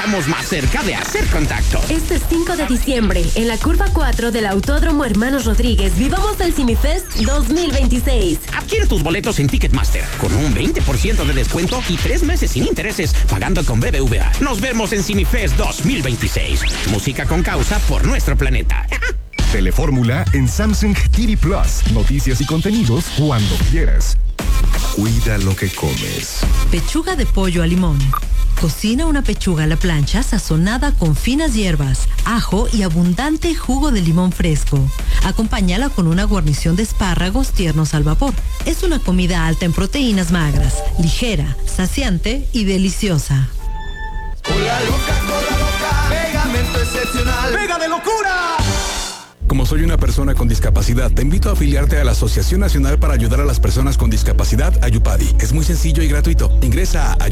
estamos más cerca de hacer contacto. Este 5 de diciembre, en la curva 4 del Autódromo Hermanos Rodríguez, vivamos el CineFest 2026. Adquiere tus boletos en Ticketmaster con un 20% de descuento y 3 meses sin intereses pagando con BBVA. Nos vemos en CineFest 2026. Música con causa por nuestro planeta. Telefórmula en Samsung TV Plus. Noticias y contenidos cuando quieras. Cuida lo que comes. Pechuga de pollo a limón. Cocina una pechuga a la plancha sazonada con finas hierbas, ajo y abundante jugo de limón fresco. Acompáñala con una guarnición de espárragos tiernos al vapor. Es una comida alta en proteínas magras, ligera, saciante y deliciosa. Cola loca, pegamento excepcional. ¡Pega de locura! Como soy una persona con discapacidad, te invito a afiliarte a la Asociación Nacional para Ayudar a las Personas con Discapacidad, Ayupadi. Es muy sencillo y gratuito. Ingresa a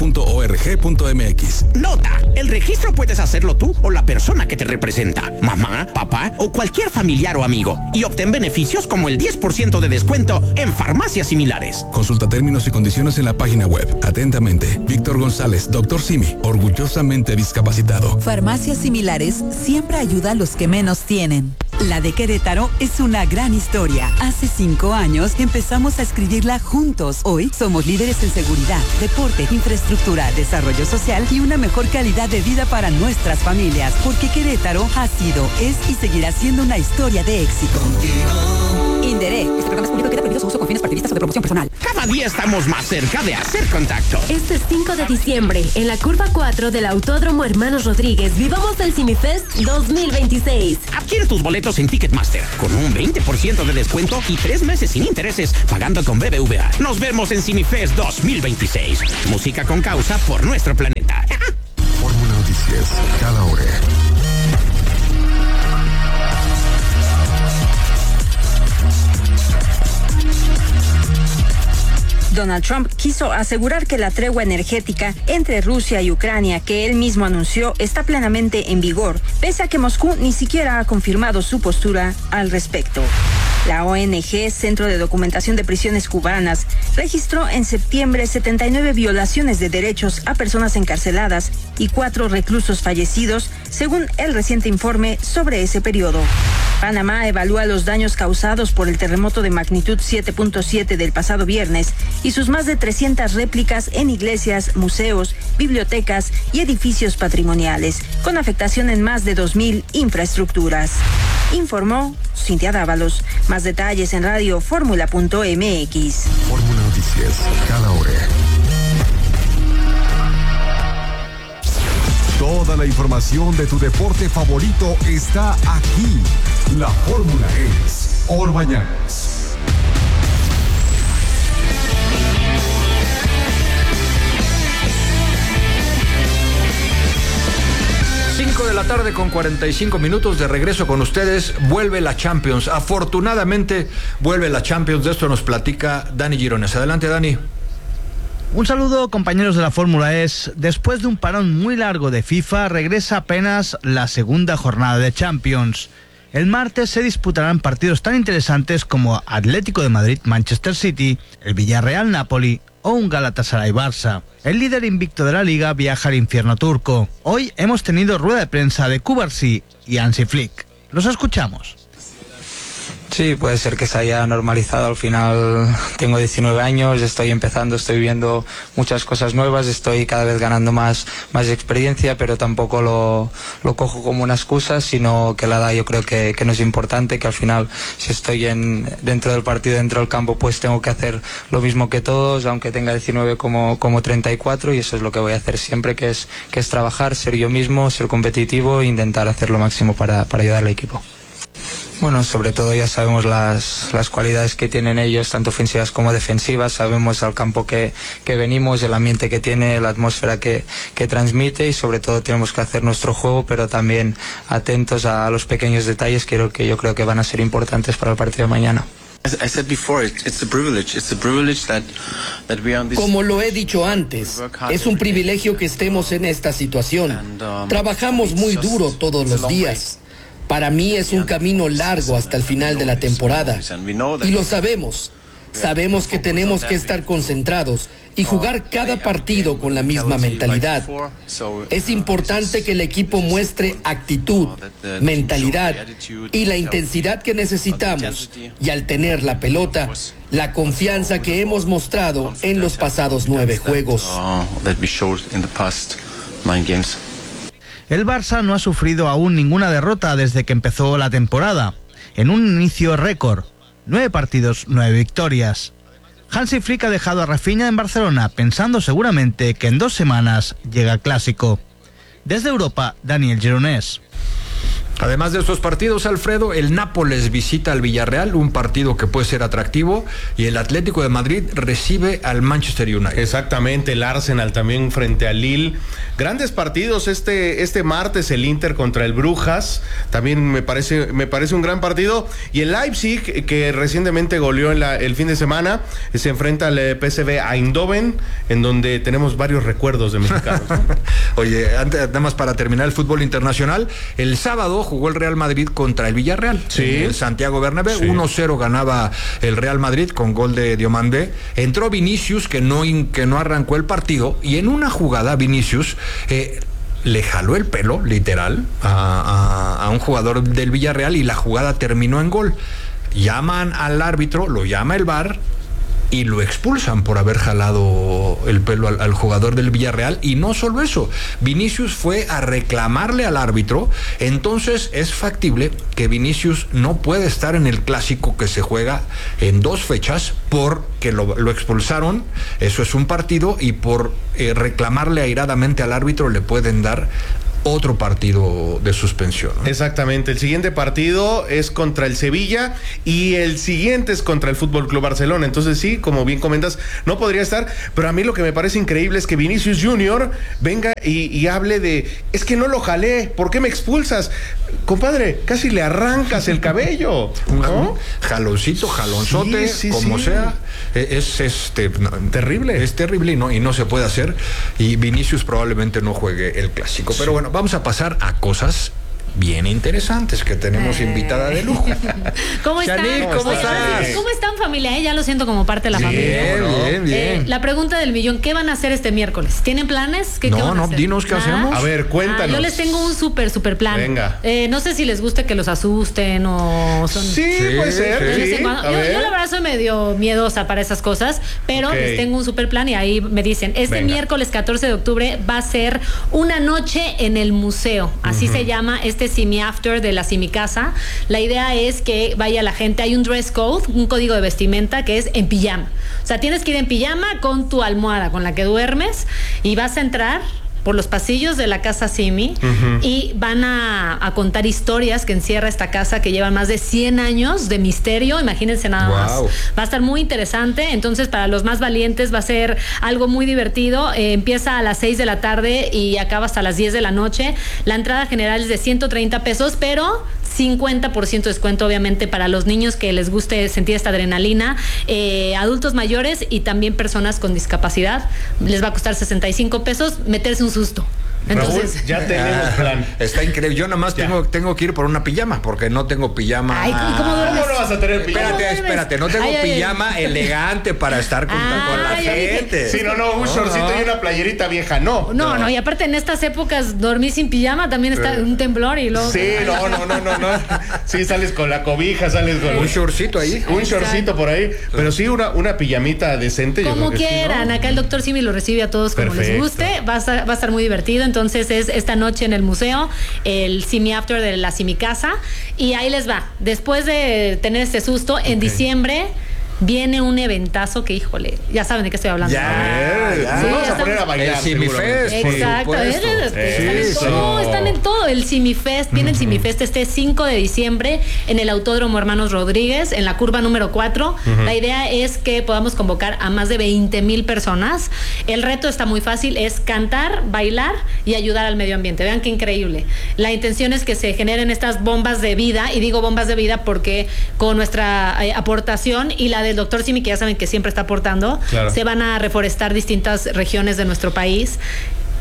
ayupadi.org.mx. Nota, el registro puedes hacerlo tú o la persona que te representa, mamá, papá o cualquier familiar o amigo, y obtén beneficios como el 10% de descuento en farmacias similares. Consulta términos y condiciones en la página web. Atentamente, Víctor González, Dr. Simi, orgullosamente discapacitado. Farmacias Similares siempre ayuda a los que menos tienen. La de Querétaro es una gran historia. Hace 5 años empezamos a escribirla juntos. Hoy somos líderes en seguridad, deporte, infraestructura, desarrollo social y una mejor calidad de vida para nuestras familias. Porque Querétaro ha sido, es y seguirá siendo una historia de éxito. Inderec. Este programa es público y queda prohibido su uso con fines partidistas o de promoción personal. Cada día estamos más cerca de hacer contacto. Este 5 de diciembre, en la curva 4 del Autódromo Hermanos Rodríguez, vivamos el CineFest 2026. Adquiere tus boletos en Ticketmaster con un 20% de descuento y 3 meses sin intereses pagando con BBVA. Nos vemos en CineFest 2026. Música con causa por nuestro planeta. Fórmula Noticias, cada hora. Donald Trump quiso asegurar que la tregua energética entre Rusia y Ucrania que él mismo anunció está plenamente en vigor, pese a que Moscú ni siquiera ha confirmado su postura al respecto. La ONG Centro de Documentación de Prisiones Cubanas registró en septiembre 79 violaciones de derechos a personas encarceladas y 4 reclusos fallecidos, según el reciente informe sobre ese periodo. Panamá evalúa los daños causados por el terremoto de magnitud 7.7 del pasado viernes y sus más de 300 réplicas en iglesias, museos, bibliotecas y edificios patrimoniales, con afectación en más de 2,000 infraestructuras. Informó Cintia Dávalos. Más detalles en radioformula.mx. Fórmula Noticias, cada hora. Toda la información de tu deporte favorito está aquí. La fórmula es Orbañanos. De la tarde con 45 minutos de regreso con ustedes. Vuelve la Champions. Afortunadamente vuelve la Champions. De esto nos platica Dani Girones. Adelante, Dani. Un saludo, compañeros de la Fórmula E. Después de un parón muy largo de FIFA, regresa apenas la segunda jornada de Champions. El martes se disputarán partidos tan interesantes como Atlético de Madrid, Manchester City, el Villarreal, Napoli o un Galatasaray Barça. El líder invicto de la liga viaja al infierno turco. Hoy hemos tenido rueda de prensa de Cubarsí y Hansi Flick. Los escuchamos. Sí, puede ser que se haya normalizado. Al final tengo 19 años, estoy empezando, estoy viendo muchas cosas nuevas, estoy cada vez ganando más experiencia, pero tampoco lo cojo como una excusa, sino que la edad yo creo que no es importante, que al final si estoy dentro del partido, dentro del campo, pues tengo que hacer lo mismo que todos, aunque tenga 19 como 34, y eso es lo que voy a hacer siempre, que es trabajar, ser yo mismo, ser competitivo e intentar hacer lo máximo para ayudar al equipo. Bueno, sobre todo ya sabemos las cualidades que tienen ellos, tanto ofensivas como defensivas, sabemos al campo que venimos, el ambiente que tiene, la atmósfera que transmite, y sobre todo tenemos que hacer nuestro juego, pero también atentos a los pequeños detalles que yo creo que van a ser importantes para el partido de mañana. Como lo he dicho antes, es un privilegio que estemos en esta situación. Trabajamos muy duro todos los días. Para mí es un camino largo hasta el final de la temporada. Y lo sabemos. Sabemos que tenemos que estar concentrados y jugar cada partido con la misma mentalidad. Es importante que el equipo muestre actitud, mentalidad y la intensidad que necesitamos, y al tener la pelota, la confianza que hemos mostrado en los pasados 9 juegos. El Barça no ha sufrido aún ninguna derrota desde que empezó la temporada, en un inicio récord, 9 partidos, 9 victorias. Hansi Flick ha dejado a Rafinha en Barcelona, pensando seguramente que en 2 semanas llega el Clásico. Desde Europa, Daniel Gironès. Además de estos partidos, Alfredo, el Nápoles visita al Villarreal, un partido que puede ser atractivo, y el Atlético de Madrid recibe al Manchester United. Exactamente, el Arsenal también frente al Lille. Grandes partidos este martes, el Inter contra el Brujas, también me parece un gran partido, y el Leipzig, que recientemente goleó el fin de semana, se enfrenta al PSV Eindhoven, en donde tenemos varios recuerdos de mexicanos, ¿no? Oye, nada más para terminar el fútbol internacional, el sábado jugó el Real Madrid contra el Villarreal, en el Santiago Bernabéu, 1-0 ganaba el Real Madrid con gol de Diomandé. Entró Vinicius, que no arrancó el partido, y en una jugada Vinicius le jaló el pelo, literal, a un jugador del Villarreal, y la jugada terminó en gol. Llaman al árbitro, lo llama el VAR y lo expulsan por haber jalado el pelo al jugador del Villarreal. Y no solo eso, Vinicius fue a reclamarle al árbitro. Entonces es factible que Vinicius no puede estar en el Clásico, que se juega en 2 fechas, porque lo expulsaron. Eso es un partido, y por reclamarle airadamente al árbitro le pueden dar otro partido de suspensión, ¿no? Exactamente, el siguiente partido es contra el Sevilla y el siguiente es contra el Fútbol Club Barcelona. Entonces sí, como bien comentas, no podría estar, pero a mí lo que me parece increíble es que Vinicius Junior venga y hable de, es que no lo jalé, ¿por qué me expulsas? Compadre, casi le arrancas el cabello, ¿no? Jaloncito, jalonzote, como sea, es terrible. Es terrible y no se puede hacer, y Vinicius probablemente no juegue el Clásico. Pero bueno, vamos a pasar a cosas bien interesantes que tenemos invitada de lujo. ¿Cómo están? Shanique, ¿cómo estás? ¿Cómo están, familia? Ya lo siento como parte de la familia. Bien. La pregunta del millón, ¿qué van a hacer este miércoles? ¿Tienen planes? ¿Qué van a hacer? Dinos qué hacemos. A ver, cuéntanos. Yo les tengo un súper plan. Venga. No sé si les guste que los asusten o son... Sí, puede ser. Sí. Yo la verdad soy medio miedosa para esas cosas, pero les tengo un súper plan y ahí me dicen, miércoles 14 de octubre va a ser una noche en el museo. Así se llama Simi After de la Simi Casa. La idea es que vaya la gente, hay un dress code, un código de vestimenta que es en pijama. O sea, tienes que ir en pijama con tu almohada con la que duermes, y vas a entrar por los pasillos de la casa Simi y van a contar historias que encierra esta casa, que llevan más de 100 años de misterio. Imagínense nada más. Va a estar muy interesante. Entonces, para los más valientes va a ser algo muy divertido. Empieza a las 6 de la tarde y acaba hasta las 10 de la noche. La entrada general es de 130 pesos, pero 50% descuento, obviamente, para los niños que les guste sentir esta adrenalina, adultos mayores y también personas con discapacidad. Les va a costar 65 pesos meterse un susto. Entonces, Raúl, ya tenemos plan. Está increíble. Yo nada más tengo que ir por una pijama, porque no tengo pijama. Ay, ¿cómo duermes? ¿Cómo no vas a tener pijama? Espérate, no tengo pijama elegante para estar con la gente. Sí, un shortcito y una playerita vieja, no, y aparte en estas épocas dormir sin pijama también está un temblor y luego... Sí, no. Sí, sales con la cobija, sales con... Un shortcito ahí. Un shortcito por ahí, pero sí una pijamita decente. Como quieran, acá el doctor Simi lo recibe a todos como les guste, va a estar muy divertido. Entonces es esta noche en el museo, el Simi After de la Simi Casa, y ahí les va. Después de tener este susto, en diciembre viene un eventazo que, híjole, ya saben de qué estoy hablando. Vamos a poner a bailar. El Simifest. Exacto. Están en todo. El Simifest, viene el Simifest este 5 de diciembre en el Autódromo Hermanos Rodríguez, en la curva número 4. La idea es que podamos convocar a más de 20,000 personas. El reto está muy fácil, es cantar, bailar y ayudar al medio ambiente. Vean qué increíble. La intención es que se generen estas bombas de vida, y digo bombas de vida porque con nuestra aportación y la del doctor Simi, que ya saben que siempre está aportando, se van a reforestar distintas regiones de nuestro país.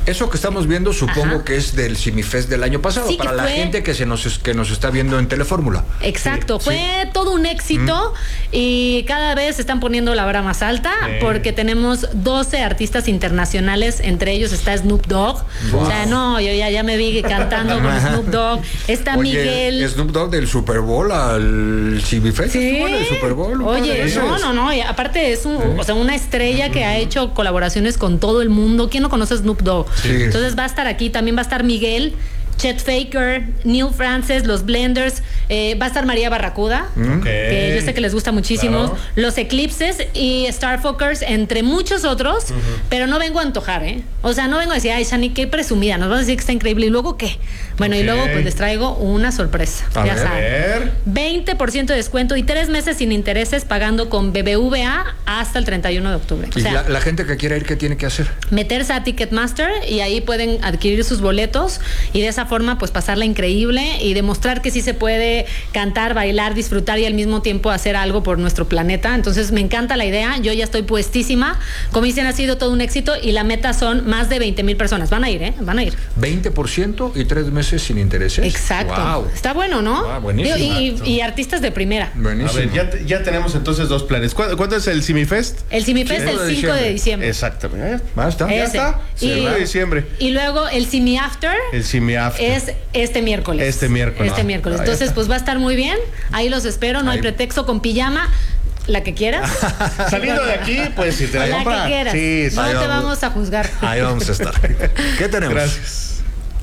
Eso que estamos viendo supongo que es del Simifest del año pasado, sí, para la gente que nos está viendo en Telefórmula. Exacto, fue todo un éxito y cada vez se están poniendo la vara más alta porque tenemos 12 artistas internacionales, entre ellos está Snoop Dogg. Wow. O sea, no, yo ya me vi cantando con Snoop Dogg. Está Miguel. Snoop Dogg del Super Bowl al Simifest. Sí. El Super Bowl. Oye, no, y aparte es una estrella que ha hecho colaboraciones con todo el mundo. ¿Quién no conoce a Snoop Dogg? Sí. Entonces va a estar aquí, también va a estar Miguel, Chet Faker, Neil Francis, los Blenders, va a estar María Barracuda, que yo sé que les gusta muchísimo, claro. Los Eclipses y Starfuckers, entre muchos otros, pero no vengo a antojar, o sea, no vengo a decir, ay, Shani, qué presumida, nos vas a decir que está increíble, y luego qué. Bueno, y luego pues les traigo una sorpresa, ya saben. 20% de descuento y 3 meses sin intereses pagando con BBVA hasta el 31 de octubre. Y o sea, la gente que quiera ir, ¿qué tiene que hacer? Meterse a Ticketmaster y ahí pueden adquirir sus boletos y de esa forma pues pasarla increíble y demostrar que sí se puede cantar, bailar, disfrutar y al mismo tiempo hacer algo por nuestro planeta. Entonces me encanta la idea, yo ya estoy puestísima. Como dicen, ha sido todo un éxito y la meta son más de 20,000 personas. Van a ir, van a ir. 20% y 3 meses sin intereses. Exacto. Wow. Está bueno, ¿no? Buenísimo. Y artistas de primera. Buenísimo. A ver, ya tenemos entonces 2 planes. ¿Cuándo es el Simifest? El Simifest el 5 de diciembre. Exactamente. Ya está. 5 de diciembre. Y luego el Simi After. El Simi After. Es este miércoles. Entonces, pues va a estar muy bien. Ahí los espero, no hay pretexto, con pijama. La que quieras. Saliendo de aquí, puedes irte a comprar. La que quieras. Sí, no te vamos a juzgar. Ahí vamos a estar. ¿Qué tenemos? Gracias.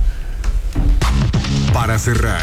Para cerrar,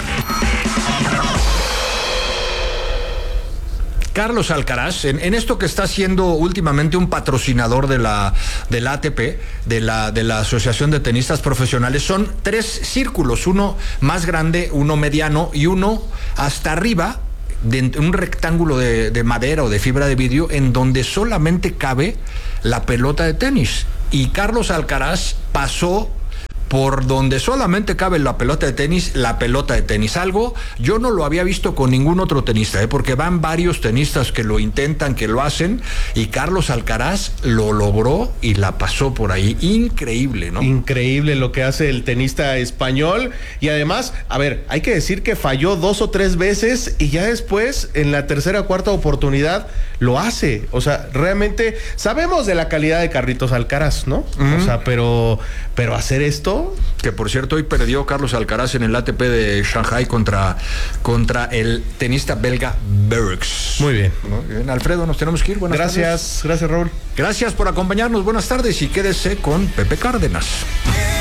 Carlos Alcaraz, en esto que está siendo últimamente un patrocinador de la ATP, de la Asociación de Tenistas Profesionales, son 3 círculos, uno más grande, uno mediano y uno hasta arriba, de un rectángulo de madera o de fibra de vidrio, en donde solamente cabe la pelota de tenis. Y Carlos Alcaraz pasó por donde solamente cabe la pelota de tenis, algo yo no lo había visto con ningún otro tenista, porque van varios tenistas que lo intentan, que lo hacen, y Carlos Alcaraz lo logró y la pasó por ahí. Increíble, ¿no? Increíble lo que hace el tenista español, y además, a ver, hay que decir que falló 2 o 3 veces y ya después, en la tercera o cuarta oportunidad, lo hace. O sea, realmente sabemos de la calidad de Carlitos Alcaraz, ¿no? O sea, pero hacer esto. Que por cierto, hoy perdió Carlos Alcaraz en el ATP de Shanghai contra el tenista belga Bergs. Muy bien. Alfredo, nos tenemos que ir. Buenas tardes. Gracias, Raúl. Gracias por acompañarnos. Buenas tardes y quédese con Pepe Cárdenas.